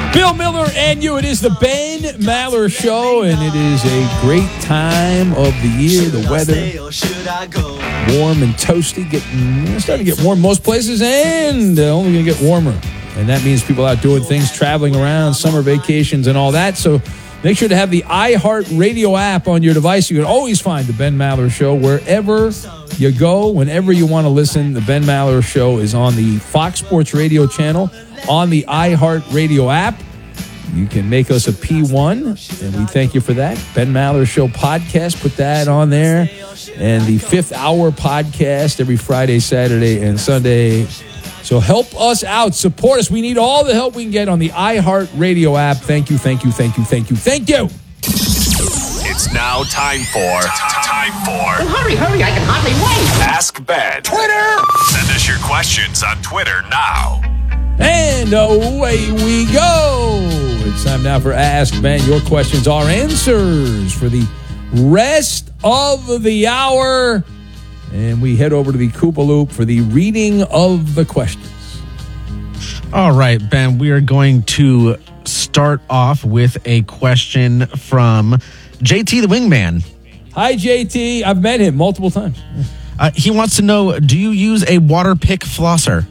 Bill Miller and you. It is the Ben Maller Show, and it is a great time of the year. The weather warm and toasty, starting to get warm most places, and only going to get warmer. And that means people out doing things, traveling around, summer vacations, and all that. So make sure to have the iHeartRadio app on your device. You can always find the Ben Maller Show wherever you go, whenever you want to listen. The Ben Maller Show is on the Fox Sports Radio channel, on the iHeartRadio app. You can make us a P1, and we thank you for that. Ben Maller Show podcast, put that on there. And the 5th Hour podcast every Friday, Saturday, and Sunday. So help us out. Support us. We need all the help we can get on the iHeartRadio app. Thank you, thank you, thank you, thank you, thank you. It's now time for... Well, hurry, I can hardly wait. Ask Ben. Twitter! Send us your questions on Twitter now. And away we go. It's time now for Ask Ben. Your questions are answers for the rest of the hour. And we head over to the Koopa Loop for the reading of the questions. All right, Ben, we are going to start off with a question from JT the Wingman. Hi, JT. I've met him multiple times. He wants to know, do you use a water pick flosser?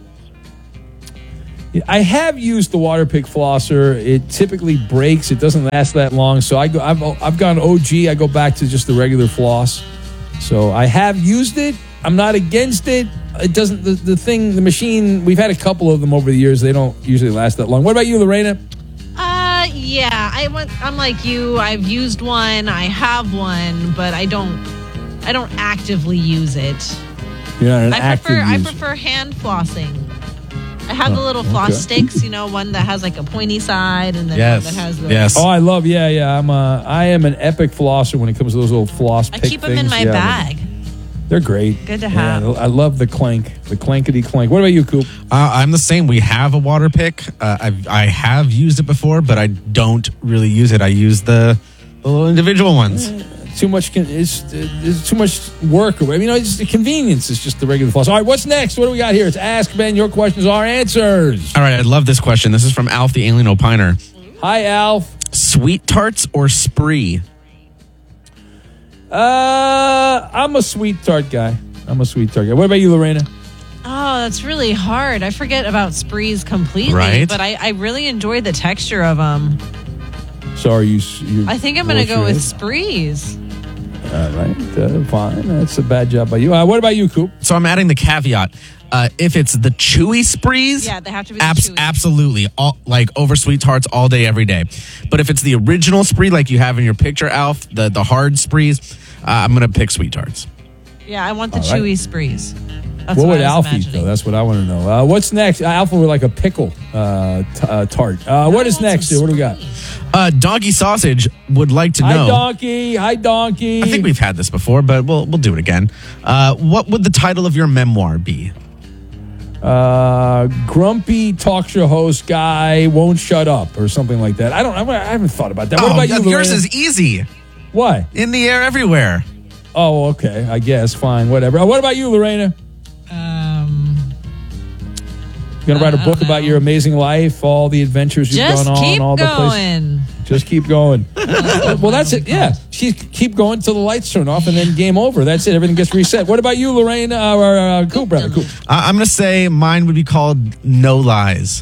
I have used the water pick flosser. It typically breaks. It doesn't last that long. So I've gone OG. I go back to just the regular floss. So I have used it. I'm not against it. It doesn't, the machine, we've had a couple of them over the years. They don't usually last that long. What about you, Lorena? Yeah, I'm like you. I've used one. I have one, but I don't actively use it. You're not an active user. I prefer hand flossing. I have the little floss sticks, one that has like a pointy side, and then one that has the... Yes. Oh, I love, I am an epic flosser when it comes to those little floss pick things. I keep them in my bag. They're great. Good to have. I love the clank, the clankety clank. What about you, Coop? I'm the same. We have a water pick. I have used it before, but I don't really use it. I use the little individual ones. Too much. It's too much work. It's the convenience. It's just the regular floss. All right, what's next? What do we got here? It's Ask Ben. Your questions are answers. All right, I love this question. This is from Alf the Alien Opiner. Hi, Alf. Sweet tarts or spree? I'm a sweet tart guy. What about you, Lorena? Oh, that's really hard. I forget about sprees completely, right? But I really enjoy the texture of them. Sorry, you I think I'm going to go with sprees. All right, fine. That's a bad job by you. What about you, Coop? So I'm adding the caveat. If it's the chewy sprees, yeah, they have to be chewy. Absolutely, over sweet tarts all day, every day. But if it's the original spree, like you have in your picture, Alf, the hard sprees, I'm gonna pick sweet tarts. Yeah, I want the chewy sprees. That's what would Alf eat, though? That's what I want to know. What's next? Alf would like a pickle tart. What is next? What do we got? Donkey Sausage would like to know. Hi, Donkey. I think we've had this before, but we'll do it again. What would the title of your memoir be? Grumpy talk show host guy won't shut up or something like that. I haven't thought about that. What about you, Lorena? Yours is easy. What? In the air everywhere. Oh, okay. I guess. Fine. Whatever. What about you, Lorena? You're going to write a book about your amazing life, all the adventures you've gone on, all the places. Just keep going. Well, that's it. Yeah. Keep going till the lights turn off and then game over. That's it. Everything gets reset. What about you, Lorena? Or Coop, brother? Coop. I'm going to say mine would be called No Lies.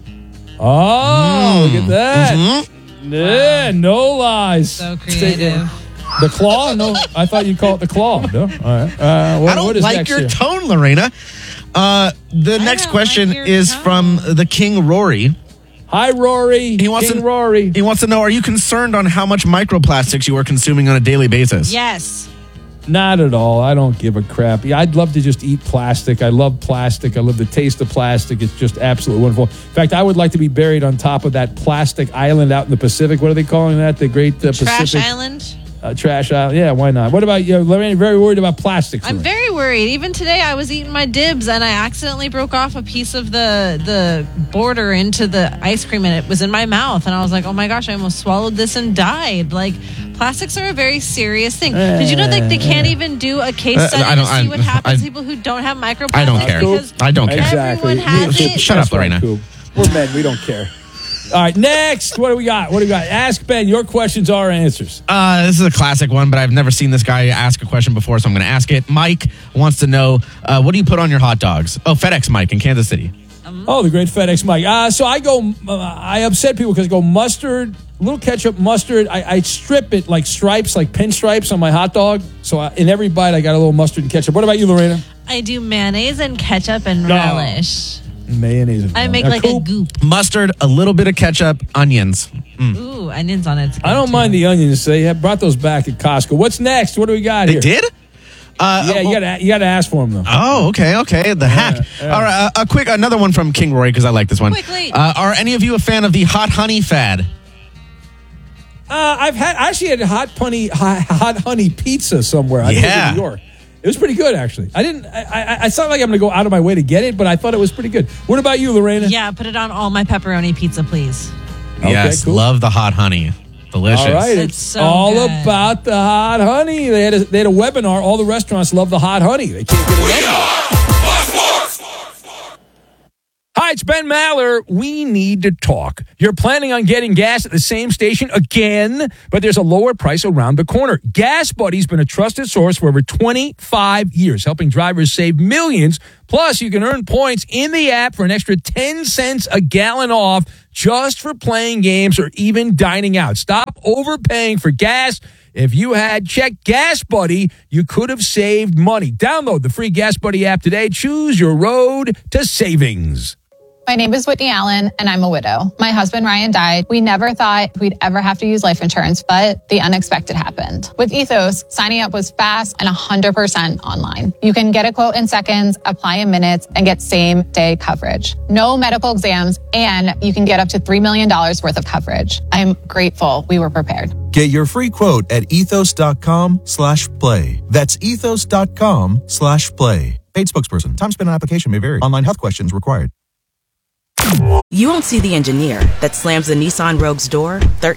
Oh, look at that. Mm-hmm. Yeah, No Lies. So creative. The Claw? No, I thought you'd call it the Claw. No? All right. I don't like your tone, Lorena. The next question is from the King Rory. Hi, Rory. Rory. He wants to know, are you concerned on how much microplastics you are consuming on a daily basis? Yes. Not at all. I don't give a crap. Yeah, I'd love to just eat plastic. I love plastic. I love the taste of plastic. It's just absolutely wonderful. In fact, I would like to be buried on top of that plastic island out in the Pacific. What are they calling that? The Great Pacific Trash Island? Trash island. Yeah, why not? What about you, Lorraine? Very worried about plastic. I'm very worried. Even today, I was eating my dibs and I accidentally broke off a piece of the border into the ice cream, and it was in my mouth. And I was like, "Oh my gosh! I almost swallowed this and died." Like, plastics are a very serious thing. Did you know that they can't even do a case study to see what happens to people who don't have microplastics? I don't care. I don't care. Everyone has it. Shut up, Lorena. We're men. We don't care. All right, next. What do we got? Ask Ben. Your questions are answers. This is a classic one, but I've never seen this guy ask a question before, so I'm going to ask it. Mike wants to know, what do you put on your hot dogs? Oh, FedEx Mike in Kansas City. Oh, the great FedEx Mike. So I upset people because I go mustard, a little ketchup, mustard. I strip it like stripes, like pinstripes on my hot dog. So in every bite, I got a little mustard and ketchup. What about you, Lorena? I do mayonnaise and ketchup and relish. Mayonnaise. I make like a goop. Mustard, a little bit of ketchup, onions. Ooh, onions on it. I don't mind the onions. They have brought those back at Costco. What's next? What do we got here? They did? Yeah, you got to ask for them though. Oh, okay. The hack. Yeah. All right, another one from King Rory because I like this one. Quickly. Are any of you a fan of the hot honey fad? I actually had hot honey pizza somewhere. I think it was in New York. It was pretty good, actually. It's not like I'm going to go out of my way to get it, but I thought it was pretty good. What about you, Lorena? Yeah, put it on all my pepperoni pizza, please. Yes, cool. Love the hot honey. Delicious. All right, It's it's so all good. about the hot honey. They had a webinar. All the restaurants love the hot honey. They can't get enough. Hi, it's Ben Maller. We need to talk. You're planning on getting gas at the same station again, but there's a lower price around the corner. Gas Buddy's been a trusted source for over 25 years, helping drivers save millions. Plus, you can earn points in the app for an extra 10 cents a gallon off just for playing games or even dining out. Stop overpaying for gas. If you had checked Gas Buddy, you could have saved money. Download the free Gas Buddy app today. Choose your road to savings. My name is Whitney Allen, and I'm a widow. My husband, Ryan, died. We never thought we'd ever have to use life insurance, but the unexpected happened. With Ethos, signing up was fast and 100% online. You can get a quote in seconds, apply in minutes, and get same-day coverage. No medical exams, and you can get up to $3 million worth of coverage. I'm grateful we were prepared. Get your free quote at ethos.com/play. That's ethos.com/play. Paid spokesperson. Time spent on application may vary. Online health questions required. You won't see the engineer that slams the Nissan Rogue's door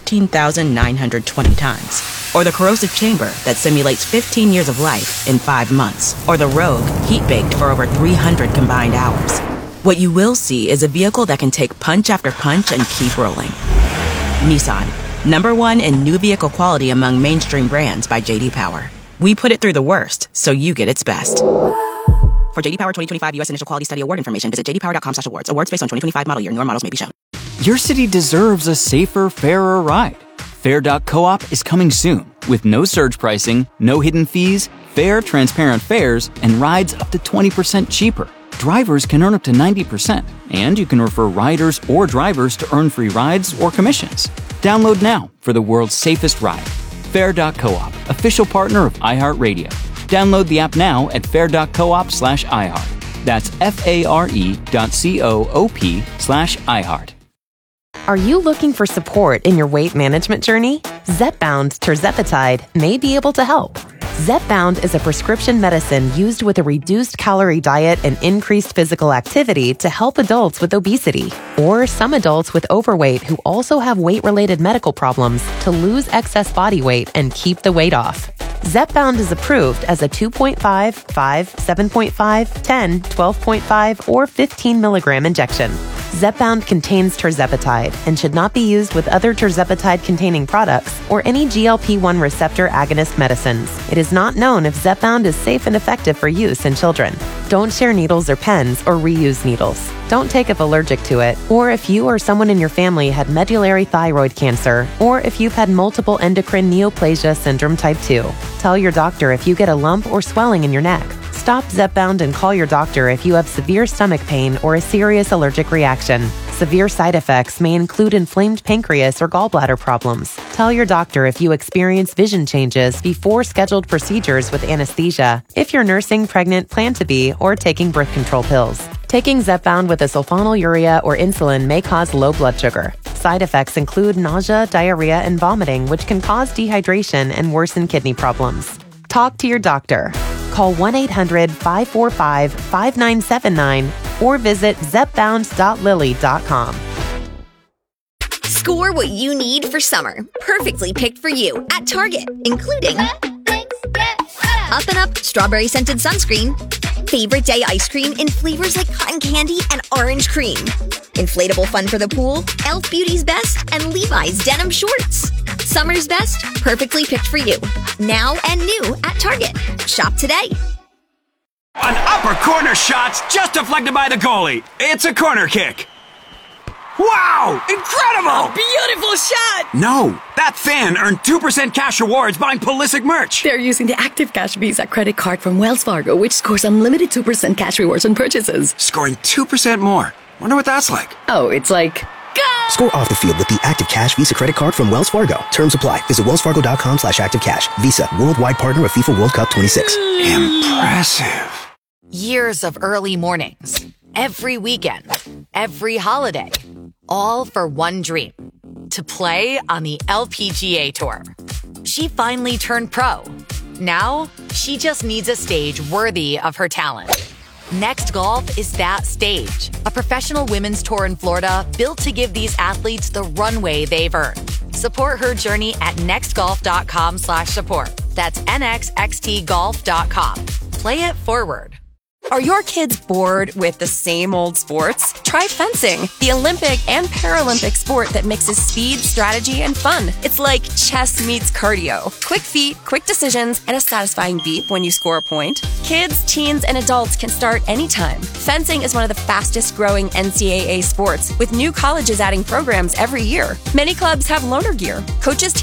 13,920 times. Or the corrosive chamber that simulates 15 years of life in 5 months. Or the Rogue heat-baked for over 300 combined hours. What you will see is a vehicle that can take punch after punch and keep rolling. Nissan, #1 in new vehicle quality among mainstream brands by J.D. Power. We put it through the worst, so you get its best. For J.D. Power 2025 U.S. Initial Quality Study Award information, visit jdpower.com/awards. Awards based on 2025 model year. Newer models may be shown. Your city deserves a safer, fairer ride. Fair.coop is coming soon with no surge pricing, no hidden fees, fair, transparent fares, and rides up to 20% cheaper. Drivers can earn up to 90%, and you can refer riders or drivers to earn free rides or commissions. Download now for the world's safest ride. Fair.coop, official partner of iHeartRadio. Download the app now at fair.coop/iHeart. That's FARE.coop/iHeart. Are you looking for support in your weight management journey? Zepbound tirzepatide may be able to help. Zepbound is a prescription medicine used with a reduced calorie diet and increased physical activity to help adults with obesity or some adults with overweight who also have weight-related medical problems to lose excess body weight and keep the weight off. Zepbound is approved as a 2.5, 5, 7.5, 10, 12.5, or 15 milligram injection. Zepbound contains tirzepatide and should not be used with other tirzepatide-containing products or any GLP-1 receptor agonist medicines. It is not known if Zepbound is safe and effective for use in children. Don't share needles or pens or reuse needles. Don't take if allergic to it, or if you or someone in your family had medullary thyroid cancer, or if you've had multiple endocrine neoplasia syndrome type 2. Tell your doctor if you get a lump or swelling in your neck. Stop Zepbound and call your doctor if you have severe stomach pain or a serious allergic reaction. Severe side effects may include inflamed pancreas or gallbladder problems. Tell your doctor if you experience vision changes before scheduled procedures with anesthesia, if you're nursing, pregnant, plan to be, or taking birth control pills. Taking Zepbound with a sulfonylurea or insulin may cause low blood sugar. Side effects include nausea, diarrhea, and vomiting, which can cause dehydration and worsen kidney problems. Talk to your doctor. Call 1-800-545-5979 or visit zepbound.lily.com. Score what you need for summer, perfectly picked for you at Target, including Up & Up Strawberry Scented Sunscreen, favorite day ice cream in flavors like cotton candy and orange cream. Inflatable fun for the pool, Elf Beauty's Best, and Levi's Denim Shorts. Summer's Best, perfectly picked for you. Now and new at Target. Shop today. An upper corner shot's just deflected by the goalie. It's a corner kick. Wow! Incredible! A beautiful shot! No, that fan earned 2% cash rewards buying Pulisic merch. They're using the Active Cash Visa credit card from Wells Fargo, which scores unlimited 2% cash rewards on purchases. Scoring 2% more. Wonder what that's like. Oh, it's like... Score off the field with the Active Cash Visa credit card from Wells Fargo. Terms apply. Visit wellsfargo.com/activecash. Visa, worldwide partner of FIFA World Cup 26. Impressive. Years of early mornings, every weekend, every holiday, all for one dream, to play on the LPGA Tour. She finally turned pro. Now, she just needs a stage worthy of her talent. Next Golf is that stage, a professional women's tour in Florida built to give these athletes the runway they've earned. Support her journey at nextgolf.com/support. That's nxxtgolf.com. Play it forward. Are your kids bored with the same old sports? Try fencing, the Olympic and Paralympic sport that mixes speed, strategy, and fun. It's like chess meets cardio. Quick feet, quick decisions, and a satisfying beep when you score a point. Kids, teens, and adults can start anytime. Fencing is one of the fastest growing NCAA sports, with new colleges adding programs every year. Many clubs have loaner gear. Coaches teach